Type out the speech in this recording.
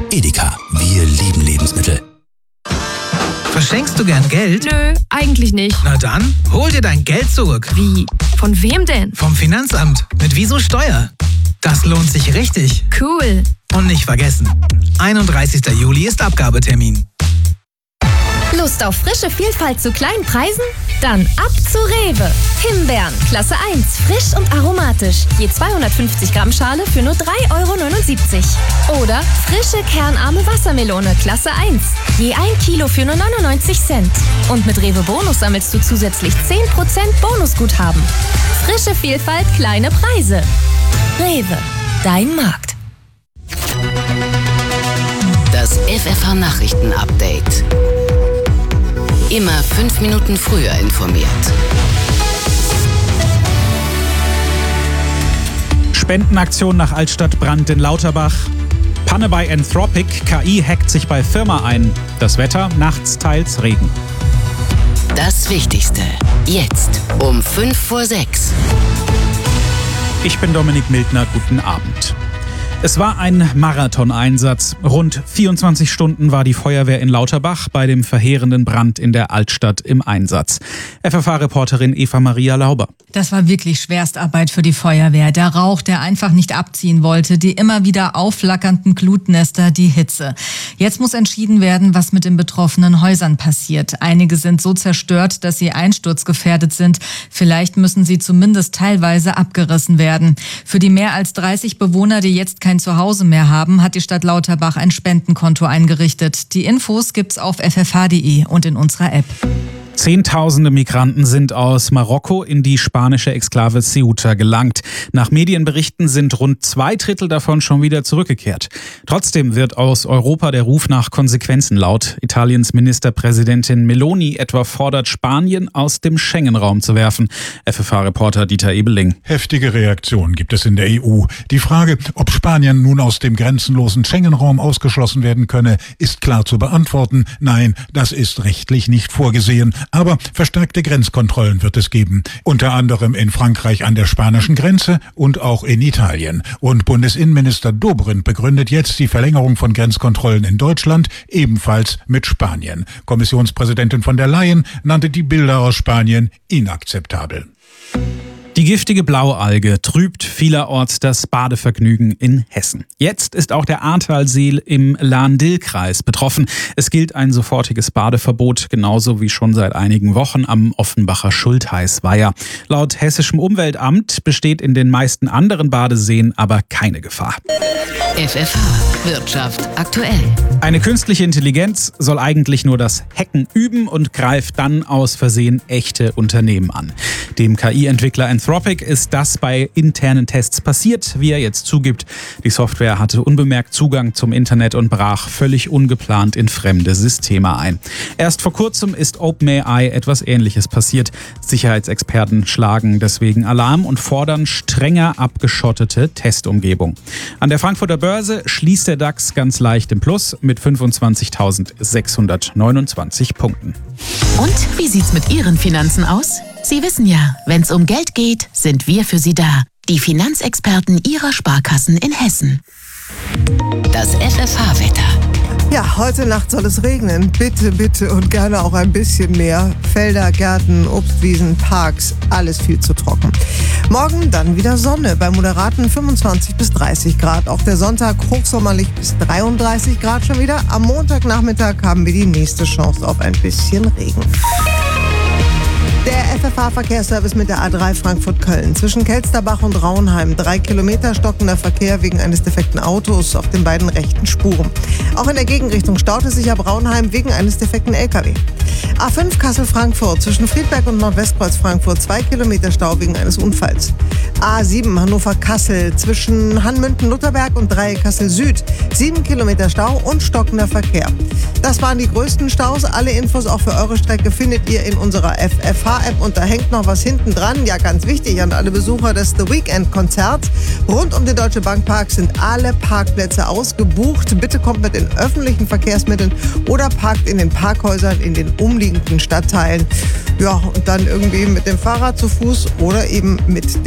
Edeka, wir lieben Lebensmittel. Verschenkst du gern Geld? Nö, eigentlich nicht. Na dann, hol dir dein Geld zurück. Wie? Von wem denn? Vom Finanzamt. Mit Wieso Steuer. Das lohnt sich richtig. Cool. Und nicht vergessen, 31. Juli ist Abgabetermin. Lust auf frische Vielfalt zu kleinen Preisen? Dann ab zu Rewe. Himbeeren, Klasse 1, frisch und aromatisch. Je 250 Gramm Schale für nur 3,79 €. Oder frische kernarme Wassermelone, Klasse 1. Je 1 Kilo für nur 99 Cent. Und mit Rewe Bonus sammelst du zusätzlich 10% Bonusguthaben. Frische Vielfalt, kleine Preise. Rewe, dein Markt. Das FFH-Nachrichten-Update. Immer 5 Minuten früher informiert. Spendenaktion nach Altstadtbrand in Lauterbach. Panne bei Anthropic, KI hackt sich bei Firma ein. Das Wetter, nachts teils Regen. Das Wichtigste, jetzt um 5 vor 6. Ich bin Dominik Mildner, guten Abend. Es war ein Marathoneinsatz. Rund 24 Stunden war die Feuerwehr in Lauterbach bei dem verheerenden Brand in der Altstadt im Einsatz. FFH-Reporterin Eva-Maria Lauber. Das war wirklich Schwerstarbeit für die Feuerwehr. Der Rauch, der einfach nicht abziehen wollte, die immer wieder aufflackernden Glutnester, die Hitze. Jetzt muss entschieden werden, was mit den betroffenen Häusern passiert. Einige sind so zerstört, dass sie einsturzgefährdet sind. Vielleicht müssen sie zumindest teilweise abgerissen werden. Für die mehr als 30 Bewohner, die jetzt kein Zuhause mehr haben, hat die Stadt Lauterbach ein Spendenkonto eingerichtet. Die Infos gibt's auf ffh.de und in unserer App. Zehntausende Migranten sind aus Marokko in die spanische Exklave Ceuta gelangt. Nach Medienberichten sind rund 2/3 davon schon wieder zurückgekehrt. Trotzdem wird aus Europa der Ruf nach Konsequenzen laut. Italiens Ministerpräsidentin Meloni etwa fordert, Spanien aus dem Schengen-Raum zu werfen. FFH-Reporter Dieter Ebeling. Heftige Reaktionen gibt es in der EU. Die Frage, ob Spanien nun aus dem grenzenlosen Schengen-Raum ausgeschlossen werden könne, ist klar zu beantworten. Nein, das ist rechtlich nicht vorgesehen. Aber verstärkte Grenzkontrollen wird es geben. Unter anderem in Frankreich an der spanischen Grenze und auch in Italien. Und Bundesinnenminister Dobrindt begründet jetzt die Verlängerung von Grenzkontrollen in Deutschland ebenfalls mit Spanien. Kommissionspräsidentin von der Leyen nannte die Bilder aus Spanien inakzeptabel. Die giftige Blaualge trübt vielerorts das Badevergnügen in Hessen. Jetzt ist auch der Ahrtalsee im Lahn-Dill-Kreis betroffen. Es gilt ein sofortiges Badeverbot, genauso wie schon seit einigen Wochen am Offenbacher Schultheißweiher. Laut Hessischem Umweltamt besteht in den meisten anderen Badeseen aber keine Gefahr. FFH Wirtschaft aktuell. Eine künstliche Intelligenz soll eigentlich nur das Hacken üben und greift dann aus Versehen echte Unternehmen an. Dem KI-Entwickler Anthropic ist das bei internen Tests passiert, wie er jetzt zugibt. Die Software hatte unbemerkt Zugang zum Internet und brach völlig ungeplant in fremde Systeme ein. Erst vor kurzem ist OpenAI etwas Ähnliches passiert. Sicherheitsexperten schlagen deswegen Alarm und fordern strenger abgeschottete Testumgebung. An der Frankfurter Börse schließt der DAX ganz leicht im Plus mit 25.629 Punkten. Und wie sieht's mit Ihren Finanzen aus? Sie wissen ja, wenn's um Geld geht, sind wir für Sie da. Die Finanzexperten Ihrer Sparkassen in Hessen. Das FFH-Wetter. Ja, heute Nacht soll es regnen. Bitte, bitte und gerne auch ein bisschen mehr. Felder, Gärten, Obstwiesen, Parks, alles viel zu trocken. Morgen dann wieder Sonne bei moderaten 25 bis 30 Grad. Auch der Sonntag hochsommerlich bis 33 Grad schon wieder. Am Montagnachmittag haben wir die nächste Chance auf ein bisschen Regen. Der FFH-Verkehrsservice mit der A3 Frankfurt-Köln. Zwischen Kelsterbach und Raunheim 3 Kilometer stockender Verkehr wegen eines defekten Autos auf den beiden rechten Spuren. Auch in der Gegenrichtung staut es sich ab Raunheim wegen eines defekten LKW. A5 Kassel-Frankfurt zwischen Friedberg und Nordwestkreuz-Frankfurt 2 Kilometer Stau wegen eines Unfalls. A7 Hannover-Kassel zwischen Hanmünden-Lutherberg und Dreieck Kassel-Süd 7 Kilometer Stau und stockender Verkehr. Das waren die größten Staus. Alle Infos auch für eure Strecke findet ihr in unserer FFH-App und da hängt noch was hinten dran. Ja, ganz wichtig an alle Besucher des The Weekend-Konzerts. Rund um den Deutsche Bank Park sind alle Parkplätze ausgebucht. Bitte kommt mit den öffentlichen Verkehrsmitteln oder parkt in den Parkhäusern in den umliegenden Stadtteilen. Ja, und dann irgendwie mit dem Fahrrad zu Fuß oder eben mit